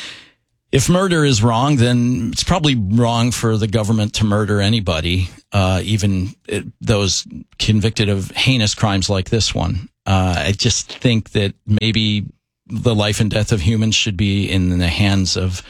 if murder is wrong, then it's probably wrong for the government to murder anybody, uh, even it, those convicted of heinous crimes like this one. Uh, I just think that maybe the life and death of humans should be in the hands of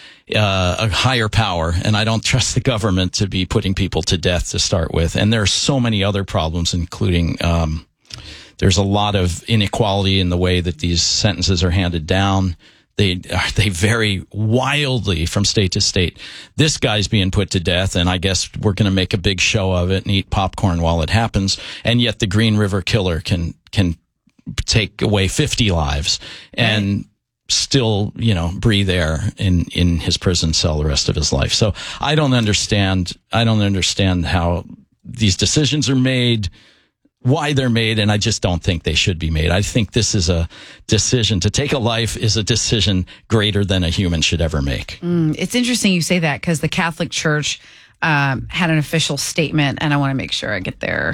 uh, a higher power, and I don't trust the government to be putting people to death to start with. And there are so many other problems, including um, there's a lot of inequality in the way that these sentences are handed down. They they vary wildly from state to state. This guy's being put to death, and I guess we're going to make a big show of it and eat popcorn while it happens. And yet the Green River Killer can can take away fifty lives and right. still, you know, breathe air in, in his prison cell the rest of his life. So I don't understand. I don't understand how these decisions are made, why they're made, and I just don't think they should be made. I think this is a decision. To take a life is a decision greater than a human should ever make. Mm, it's interesting you say that, because the Catholic Church um, had an official statement, and I want to make sure I get their,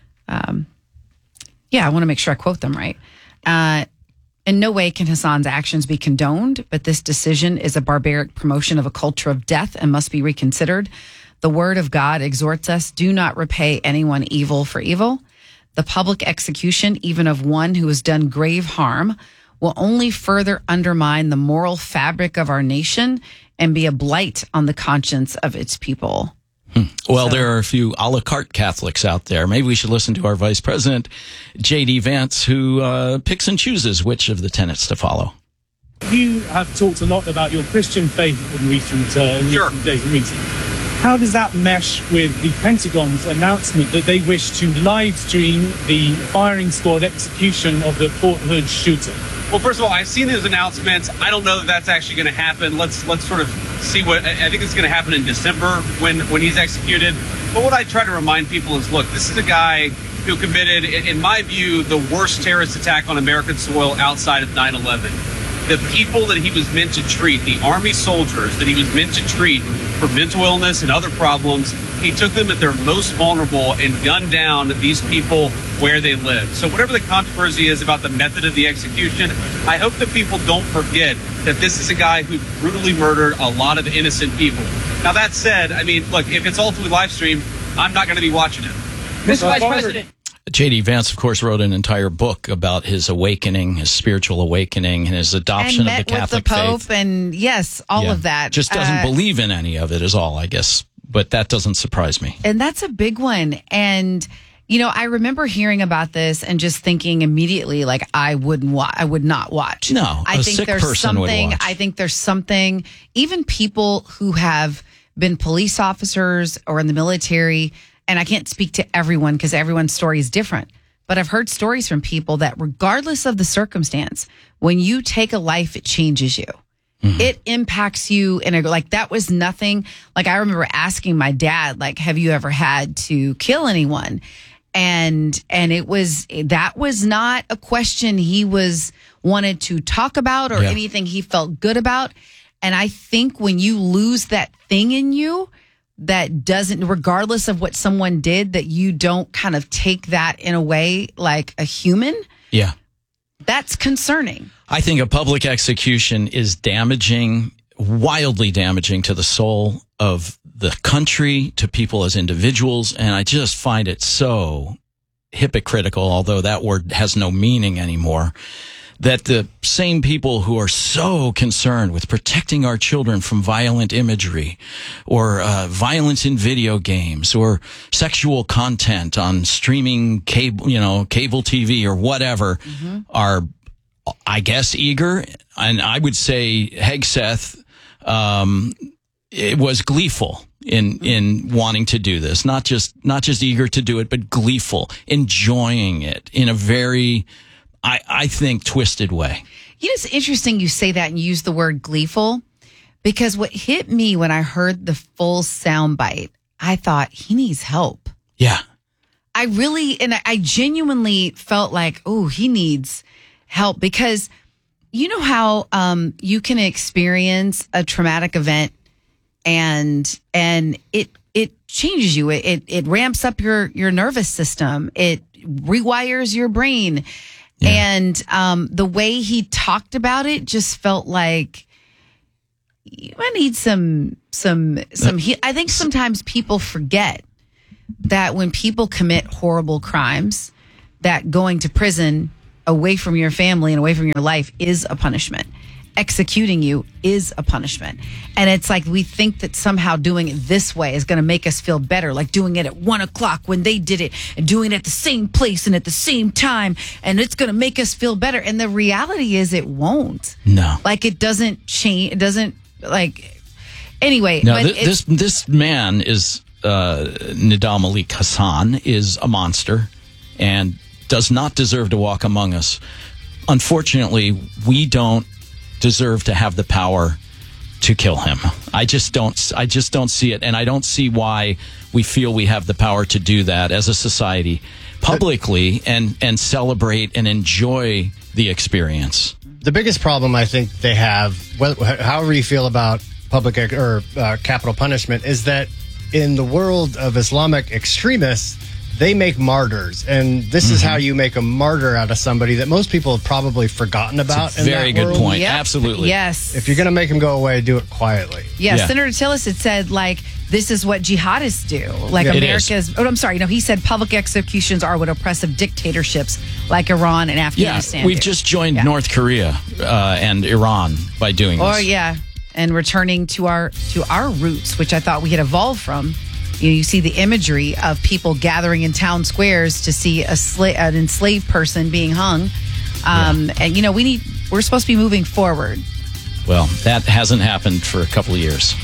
um, yeah, I want to make sure I quote them right. Uh, in no way can Hassan's actions be condoned, but this decision is a barbaric promotion of a culture of death and must be reconsidered. The word of God exhorts us, do not repay anyone evil for evil. The public execution, even of one who has done grave harm, will only further undermine the moral fabric of our nation and be a blight on the conscience of its people. Hmm. Well, so, there are a few a la carte Catholics out there. Maybe we should listen to our Vice President, J D Vance, who uh, picks and chooses which of the tenets to follow. You have talked a lot about your Christian faith in recent, uh, in sure. recent days and weeks. How does that mesh with the Pentagon's announcement that they wish to live stream the firing squad execution of the Fort Hood shooter? Well, first of all, I've seen those announcements. I don't know that that's actually going to happen. Let's let's sort of see what I think it's going to happen in December when when he's executed. But what I try to remind people is, look, this is a guy who committed, in my view, the worst terrorist attack on American soil outside of nine eleven. The people that he was meant to treat, the Army soldiers that he was meant to treat for mental illness and other problems, he took them at their most vulnerable and gunned down these people where they live. So whatever the controversy is about the method of the execution, I hope that people don't forget that this is a guy who brutally murdered a lot of innocent people. Now, that said, I mean, look, if it's ultimately live streamed, I'm not going to be watching it. Mister Vice President. J D Vance, of course, wrote an entire book about his awakening, his spiritual awakening, and his adoption and of the Catholic with the Pope faith. And yes, all Yeah. of that. Just doesn't Uh, believe in any of it is all, I guess. But that doesn't surprise me. And that's a big one. And, you know, I remember hearing about this and just thinking immediately, like, I wouldn't wa- I would not watch. No, I a think sick there's person would something, watch. I think there's something, even people who have been police officers or in the military, and I can't speak to everyone because everyone's story is different. But I've heard stories from people that regardless of the circumstance, when you take a life, it changes you. Mm-hmm. It impacts you in a, like, that was nothing. Like, I remember asking my dad, like, have you ever had to kill anyone? And, and it was, that was not a question he was wanted to talk about or Yeah. anything he felt good about. And I think when you lose that thing in you, that doesn't, regardless of what someone did, that you don't kind of take that in a way like a human, Yeah. that's concerning. I think a public execution is damaging, wildly damaging to the soul of the country, to people as individuals. And I just find it so hypocritical, although that word has no meaning anymore, that the same people who are so concerned with protecting our children from violent imagery or uh, violence in video games or sexual content on streaming cable, you know, cable T V or whatever mm-hmm. are, I guess, eager. And I would say Hegseth, um, it was gleeful in in wanting to do this, not just not just eager to do it, but gleeful, enjoying it in a very, I, I think, twisted way. You know, it's interesting you say that and use the word gleeful, because what hit me when I heard the full sound bite, I thought he needs help. Yeah. I really, and I genuinely felt like, oh, he needs help, because you know how um, you can experience a traumatic event and and it it changes you. It, it it ramps up your your nervous system. It rewires your brain. Yeah. And um, the way he talked about it just felt like you might need some some some. He, I think sometimes people forget that when people commit horrible crimes, that going to prison away from your family and away from your life is a punishment. Executing you is a punishment. And it's like we think that somehow doing it this way is going to make us feel better, like doing it at one o'clock when they did it and doing it at the same place and at the same time, and it's going to make us feel better. And the reality is it won't. No. Like it doesn't change. It doesn't, like, anyway. No, but th- this this man is, uh, Nidal Malik Hassan, is a monster and does not deserve to walk among us. Unfortunately, we don't deserve to have the power to kill him. I just don't I just don't see it, and I don't see why we feel we have the power to do that as a society publicly and and celebrate and enjoy the experience. The biggest problem I think they have, however you feel about public or uh, capital punishment, is that in the world of Islamic extremists, they make martyrs, and this mm-hmm. is how you make a martyr out of somebody that most people have probably forgotten about. It's a very in that good world. point. Yep. Absolutely. Yes. If you're going to make them go away, do it quietly. Yeah, yeah. Senator Tillis had said, like, this is what jihadists do. Like Yeah. It America's, oh, I'm sorry, no, he said public executions are what oppressive dictatorships like Iran and Afghanistan Yeah, we've do. just joined Yeah. North Korea uh, and Iran by doing Or this. yeah, and returning to our to our roots, which I thought we had evolved from. You know, you see the imagery of people gathering in town squares to see a sla- an enslaved person being hung, um, yeah. and you know we need we're supposed to be moving forward. Well, that hasn't happened for a couple of years.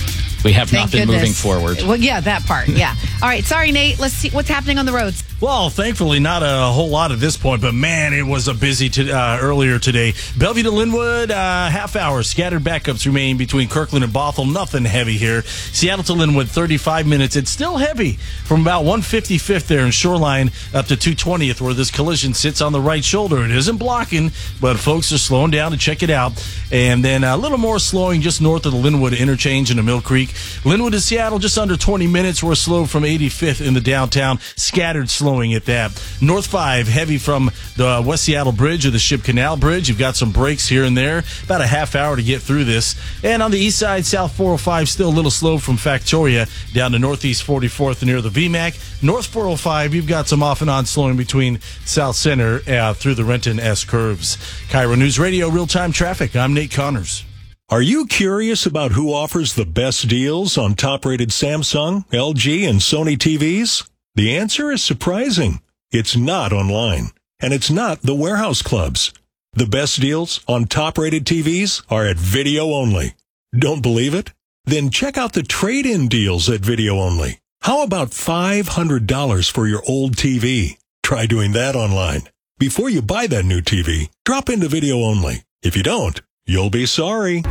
We have Thank not been goodness. moving forward. Well, yeah, that part. Yeah. All right. Sorry, Nate. Let's see what's happening on the roads. Well, thankfully, not a whole lot at this point, but man, it was a busy to, uh, earlier today. Bellevue to Linwood, uh, half hour. Scattered backups remain between Kirkland and Bothell. Nothing heavy here. Seattle to Linwood, thirty-five minutes. It's still heavy from about one fifty-fifth there in Shoreline up to two twentieth, where this collision sits on the right shoulder. It isn't blocking, but folks are slowing down to check it out. And then a little more slowing just north of the Linwood interchange into Mill Creek. Linwood to Seattle, just under twenty minutes. We're slow from eighty-fifth in the downtown. Scattered slowing at that. North five, heavy from the West Seattle Bridge or the Ship Canal Bridge. You've got some breaks here and there. About a half hour to get through this. And on the east side, South four oh five, still a little slow from Factoria down to Northeast forty-fourth near the V MAC. North four oh five, you've got some off and on slowing between South Center uh, through the Renton S curves. Cairo News Radio, real-time traffic. I'm Nate Connors. Are you curious about who offers the best deals on top-rated Samsung, L G, and Sony T Vs? The answer is surprising. It's not online, and it's not the warehouse clubs. The best deals on top-rated T Vs are at Video Only. Don't believe it? Then check out the trade-in deals at Video Only. How about five hundred dollars for your old T V? Try doing that online. Before you buy that new T V, drop into Video Only. If you don't, you'll be sorry.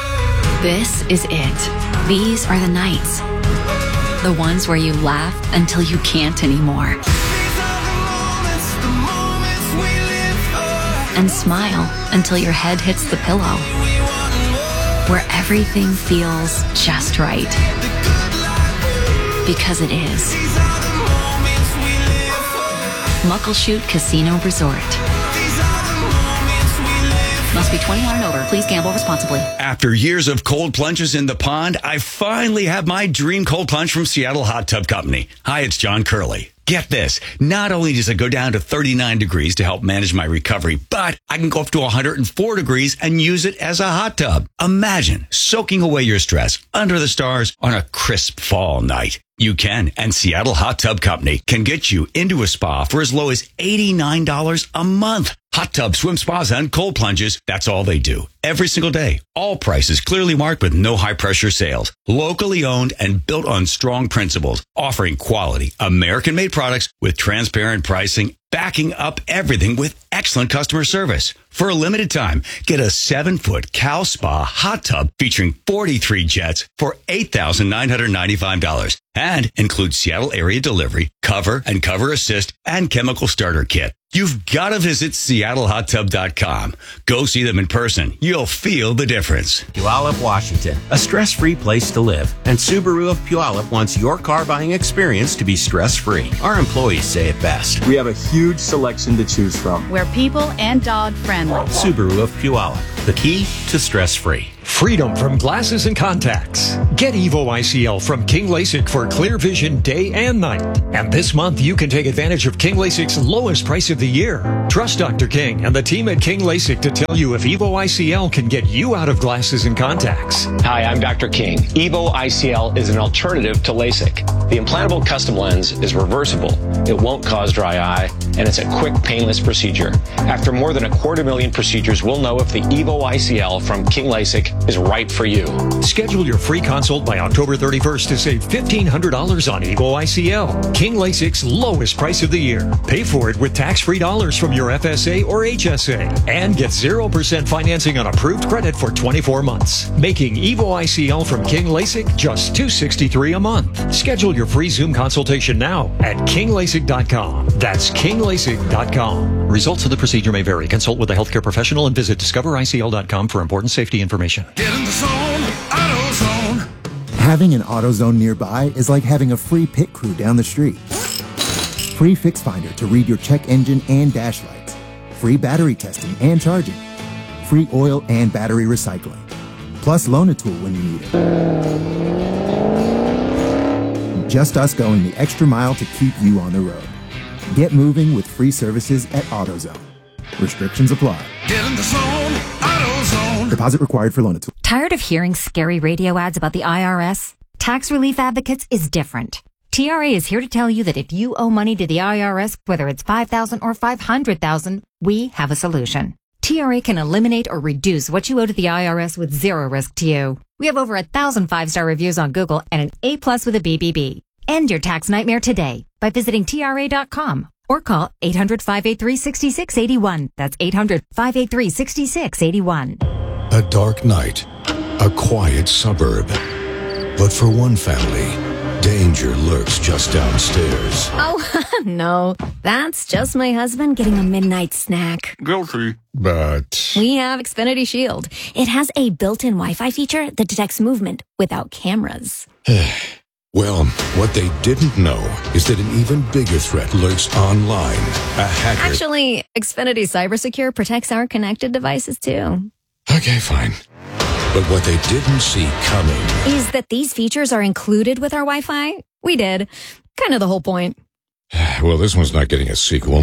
This is it. These are the nights. The ones where you laugh until you can't anymore. And smile until your head hits the pillow. Where everything feels just right. Because it is. Muckleshoot Casino Resort. Must be twenty-one and over. Please gamble responsibly. After years of cold plunges in the pond, I finally have my dream cold plunge from Seattle Hot Tub Company. Hi, it's John Curley. Get this. Not only does it go down to thirty-nine degrees to help manage my recovery, but I can go up to one hundred four degrees and use it as a hot tub. Imagine soaking away your stress under the stars on a crisp fall night. You can, and Seattle Hot Tub Company can get you into a spa for as low as eighty-nine dollars a month. Hot tub, swim spas, and cold plunges, that's all they do. Every single day. All prices clearly marked with no high-pressure sales. Locally owned and built on strong principles. Offering quality, American-made products with transparent pricing, backing up everything with excellent customer service. For a limited time, get a seven-foot Cal Spa hot tub featuring forty-three jets for eight thousand nine hundred ninety-five dollars. And includes Seattle area delivery, cover and cover assist, and chemical starter kit. You've got to visit Seattle Hot Tub dot com. Go see them in person. You'll feel the difference. Puyallup, Washington, a stress-free place to live. And Subaru of Puyallup wants your car buying experience to be stress-free. Our employees say it best. We have a huge selection to choose from. We're people and dog friendly. Subaru of Puyallup, the key to stress-free. Freedom from glasses and contacts. Get Evo I C L from King LASIK for clear vision day and night. And this month, you can take advantage of King LASIK's lowest price of the year. Trust Doctor King and the team at King LASIK to tell you if Evo I C L can get you out of glasses and contacts. Hi, I'm Doctor King. Evo I C L is an alternative to LASIK. The implantable custom lens is reversible. It won't cause dry eye, and it's a quick, painless procedure. After more than a quarter million procedures, we'll know if the Evo I C L from King LASIK is right for you. Schedule your free consult by October thirty-first to save fifteen hundred dollars on Evo I C L. King LASIK's lowest price of the year. Pay for it with tax-free dollars from your F S A or H S A. And get zero percent financing on approved credit for twenty-four months. Making Evo I C L from King LASIK just two hundred sixty-three dollars a month. Schedule your free Zoom consultation now at King LASIK dot com. That's King LASIK dot com. Results of the procedure may vary. Consult with a healthcare professional and visit Discover I C L dot com for important safety information. Get in the zone, AutoZone. Having an AutoZone nearby is like having a free pit crew down the street. Free Fix Finder to read your check engine and dash lights. Free battery testing and charging. Free oil and battery recycling. Plus loan a tool when you need it. Just us going the extra mile to keep you on the road. Get moving with free services at AutoZone. Restrictions apply. Get in the zone, AutoZone. Deposit required for loan a tool. Tired of hearing scary radio ads about the I R S? Tax Relief Advocates is different. T R A is here to tell you that if you owe money to the I R S, whether it's five thousand dollars or five hundred thousand dollars, we have a solution. T R A can eliminate or reduce what you owe to the I R S with zero risk to you. We have over a thousand five-star reviews on Google and an A plus with a B B B. End your tax nightmare today by visiting T R A dot com or call eight hundred, five eight three, six six eight one. That's eight hundred, five eight three, six six eight one. A dark night, a quiet suburb. But for one family, danger lurks just downstairs. Oh, no. That's just my husband getting a midnight snack. Guilty. But We have Xfinity Shield. It has a built-in Wi-Fi feature that detects movement without cameras. well, what they didn't know is that an even bigger threat lurks online. A hacker. Actually, Xfinity CyberSecure protects our connected devices too. Okay, fine. But what they didn't see coming Is that these features are included with our Wi-Fi? We did. Kind of the whole point. well, this one's not getting a sequel.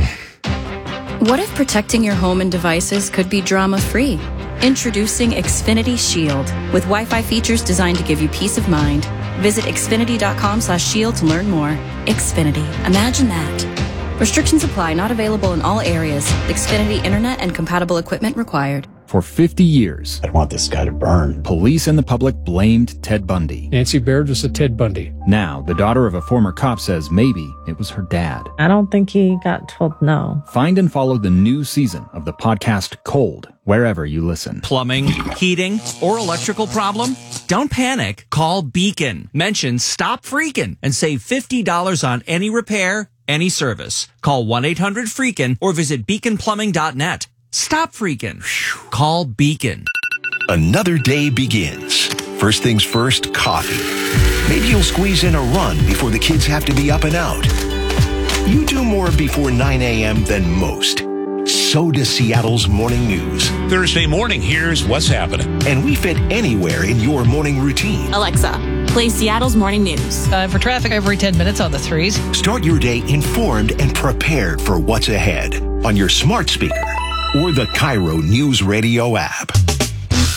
What if protecting your home and devices could be drama-free? Introducing Xfinity Shield with Wi-Fi features designed to give you peace of mind. Visit Xfinity dot com slash shield to learn more. Xfinity. Imagine that. Restrictions apply. Not available in all areas. Xfinity Internet and compatible equipment required. For fifty years, I want this guy to burn. Police and the public blamed Ted Bundy. Nancy Baird was a Ted Bundy. Now, the daughter of a former cop says maybe it was her dad. I don't think he got told no. Find and follow the new season of the podcast Cold, wherever you listen. Plumbing, heating, or electrical problem? Don't panic. Call Beacon. Mention Stop Freakin' and save fifty dollars on any repair, any service. Call one eight hundred freakin' or visit beacon plumbing dot net. Stop freaking. Call Beacon. Another day begins. First things first, coffee. Maybe you'll squeeze in a run before the kids have to be up and out. You do more before nine a.m. than most. So does Seattle's morning news. Thursday morning, here's what's happening. And we fit anywhere in your morning routine. Alexa, play Seattle's morning news. Uh, for traffic every ten minutes on the threes. Start your day informed and prepared for what's ahead on your smart speaker or the Cairo News Radio app.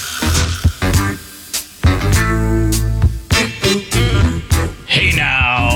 Hey now,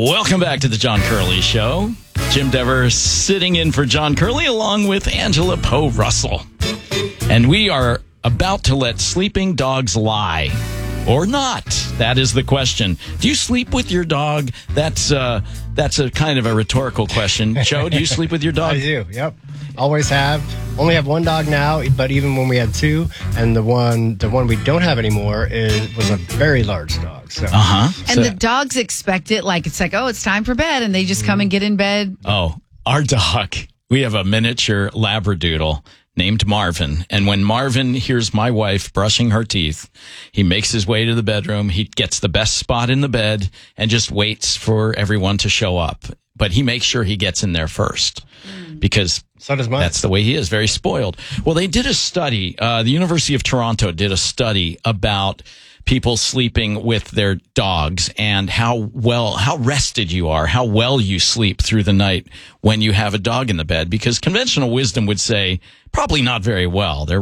Welcome back to the John Curley Show. Jim Dever sitting in for John Curley along with Angela Poe Russell. And we are about to let sleeping dogs lie. Or not? That is the question. Do you sleep with your dog? That's uh, that's a kind of a rhetorical question. Joe, do you sleep with your dog? I do, yep. Always have. Only have one dog now, but even when we had two, and the one the one we don't have anymore is was a very large dog. So. Uh-huh. And so, the dogs expect it, like it's like, oh, it's time for bed, and they just come and get in bed. Oh, our dog. We have a miniature Labradoodle named Marvin. And when Marvin hears my wife brushing her teeth, he makes his way to the bedroom. He gets the best spot in the bed and just waits for everyone to show up. But he makes sure he gets in there first because so does mine. That's the way he is, very spoiled. Well, they did a study. Uh, the University of Toronto did a study about people sleeping with their dogs and how well, how rested you are, how well you sleep through the night when you have a dog in the bed, because conventional wisdom would say probably not very well. They're